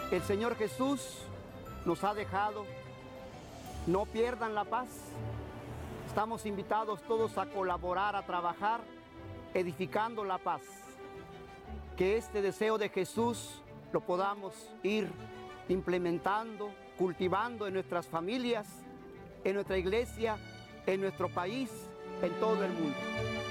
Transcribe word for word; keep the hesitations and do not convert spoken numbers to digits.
el Señor Jesús nos ha dejado. No pierdan la paz. Estamos invitados todos a colaborar, a trabajar, edificando la paz. Que este deseo de Jesús lo podamos ir implementando, cultivando en nuestras familias, en nuestra iglesia, en nuestro país, en todo el mundo.